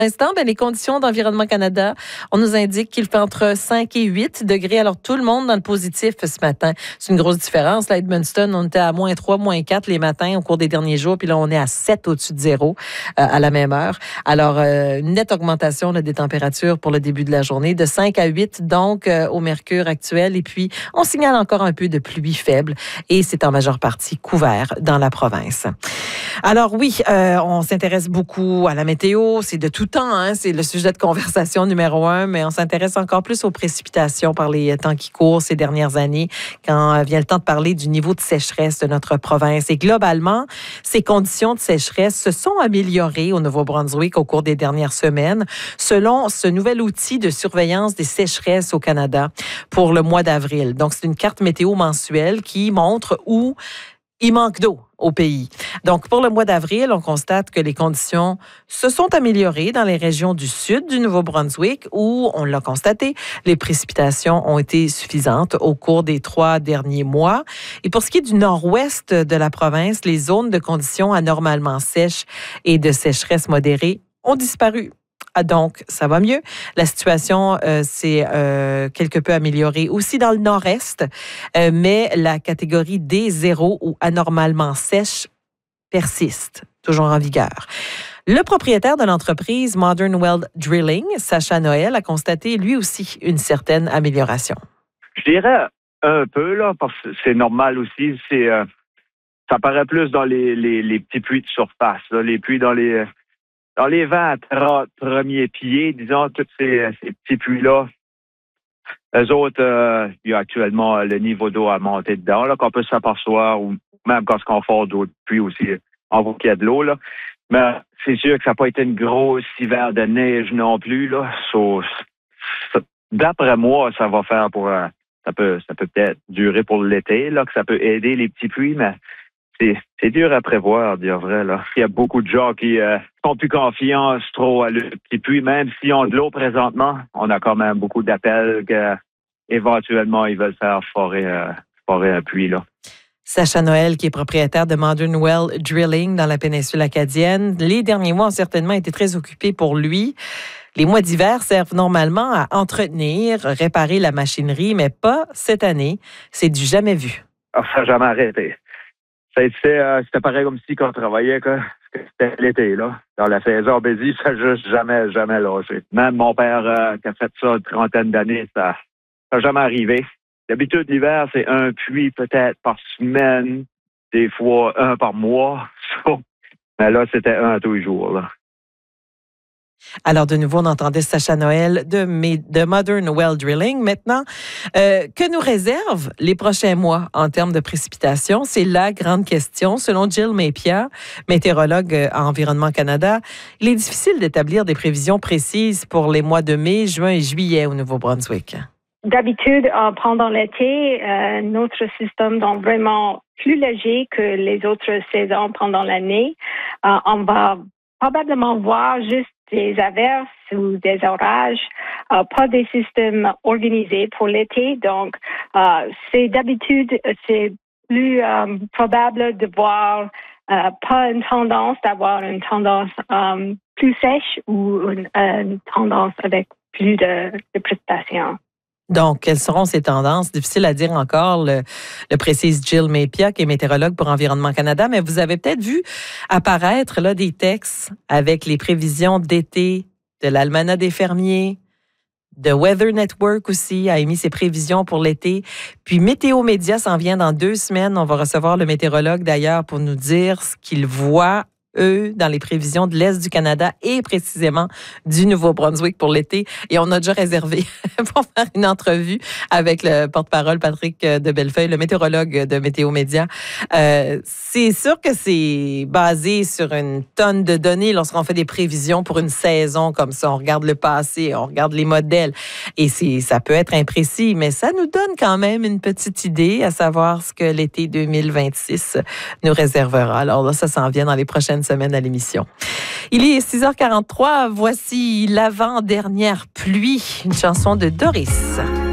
L'instant, les conditions d'Environnement Canada, on nous indique qu'il fait entre 5 et 8 degrés. Alors, tout le monde dans le positif ce matin. C'est une grosse différence. Là, à Edmundston, on était à moins 3, moins 4 les matins au cours des derniers jours. Puis là, on est à 7 au-dessus de zéro à la même heure. Alors, une nette augmentation des températures pour le début de la journée, de 5 à 8 donc au mercure actuel. Et puis, on signale encore un peu de pluie faible et c'est en majeure partie couvert dans la province. Alors oui, on s'intéresse beaucoup à la météo. C'est de tout temps, hein? C'est le sujet de conversation numéro 1, mais on s'intéresse encore plus aux précipitations par les temps qui courent ces dernières années, quand vient le temps de parler du niveau de sécheresse de notre province. Et globalement, ces conditions de sécheresse se sont améliorées au Nouveau-Brunswick au cours des dernières semaines, selon ce nouvel outil de surveillance des sécheresses au Canada pour le mois d'avril. Donc, c'est une carte météo mensuelle qui montre où il manque d'eau au pays. Donc, pour le mois d'avril, on constate que les conditions se sont améliorées dans les régions du sud du Nouveau-Brunswick où, on l'a constaté, les précipitations ont été suffisantes au cours des 3 derniers mois. Et pour ce qui est du nord-ouest de la province, les zones de conditions anormalement sèches et de sécheresse modérée ont disparu. Donc, ça va mieux. La situation s'est quelque peu améliorée aussi dans le nord-est, mais la catégorie D0 ou anormalement sèche persiste, toujours en vigueur. Le propriétaire de l'entreprise Modern Well Drilling, Sacha Noël, a constaté lui aussi une certaine amélioration. Je dirais un peu, là, parce que c'est normal aussi. Ça paraît plus dans les petits puits de surface, là, les puits dans les 20 à 30 premiers pieds, disons, tous ces petits puits-là. Eux autres, il y a actuellement le niveau d'eau à monter dedans, là, qu'on peut s'apercevoir, ou même quand on fait d'autres puits aussi, on voit qu'il y a de l'eau, là. Mais c'est sûr que ça n'a pas été une grosse hiver de neige non plus, là. D'après moi, ça va faire ça peut peut-être durer pour l'été, là, que ça peut aider les petits puits, mais c'est dur à prévoir, dire vrai, là. Il y a beaucoup de gens qui font plus confiance trop à le petit puits, même s'ils ont de l'eau présentement. On a quand même beaucoup d'appels qu'éventuellement, ils veulent faire forer un puits, là. Sacha Noël, qui est propriétaire de Modern Well Drilling dans la péninsule acadienne. Les derniers mois ont certainement été très occupés pour lui. Les mois d'hiver servent normalement à entretenir, réparer la machinerie, mais pas cette année. C'est du jamais vu. Ça n'a jamais arrêté. C'était pareil comme si on travaillait, que c'était l'été, là. Dans la saison busy, ça n'a juste jamais lâché. Même mon père, qui a fait ça une trentaine d'années, ça n'a jamais arrivé. D'habitude, l'hiver, c'est un puits peut-être par semaine, des fois un par mois. Mais là, c'était un tous les jours, là. Alors, de nouveau, on entendait Sacha Noël de Modern Well Drilling. Maintenant, que nous réservent les prochains mois en termes de précipitations? C'est la grande question. Selon Jill Mapia, météorologue à Environnement Canada, il est difficile d'établir des prévisions précises pour les mois de mai, juin et juillet au Nouveau-Brunswick. D'habitude, pendant l'été, notre système est vraiment plus léger que les autres saisons pendant l'année. On va probablement voir juste des averses ou des orages, pas des systèmes organisés pour l'été. Donc, c'est plus probable de voir pas une tendance, d'avoir une tendance plus sèche ou une tendance avec plus de précipitations. Donc, quelles seront ces tendances? Difficile à dire encore, le précise Jill Mapia, qui est météorologue pour Environnement Canada, mais vous avez peut-être vu apparaître là des textes avec les prévisions d'été de l'Almanach des fermiers, de Weather Network aussi a émis ses prévisions pour l'été. Puis Météo Média s'en vient dans 2 semaines. On va recevoir le météorologue d'ailleurs pour nous dire ce qu'il voit eux, dans les prévisions de l'Est du Canada et précisément du Nouveau-Brunswick pour l'été. Et on a déjà réservé pour faire une entrevue avec le porte-parole Patrick de Bellefeuille, le météorologue de Météo Média. C'est sûr que c'est basé sur une tonne de données lorsqu'on fait des prévisions pour une saison comme ça. On regarde le passé, on regarde les modèles et ça peut être imprécis, mais ça nous donne quand même une petite idée à savoir ce que l'été 2026 nous réservera. Alors là, ça s'en vient dans les prochaines semaines à l'émission. Il est 6h43. Voici l'avant-dernière pluie, une chanson de Doris.